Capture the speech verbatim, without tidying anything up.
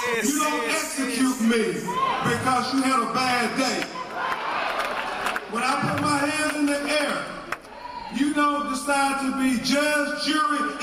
You don't execute me because you had a bad day. When I put my hands in the air, you don't decide to be judge, jury,